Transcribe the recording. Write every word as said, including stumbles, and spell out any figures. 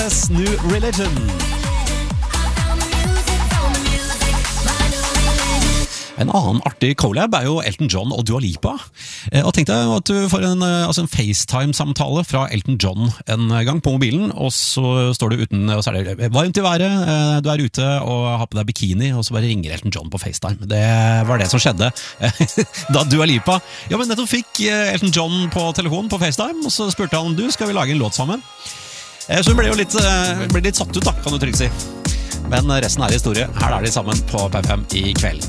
New Religion. En annen artig collab er jo Elton John og Dua Lipa. Og tenk deg at du får en, altså en FaceTime-samtale fra Elton John en gang på mobilen, og så står du uten, og så er det varmt i været, du er ute og har på deg bikini, og så bare ringer Elton John på FaceTime. Det var det som skjedde da Dua Lipa ja, men nettopp fikk Elton John på telefon på FaceTime, og så spurte han, du, skal vi lage en låt sammen? Så hun ble jo litt, ble litt satt ut da, kan du trygt si. Men resten er historie. Her er de sammen på P fem i kveld.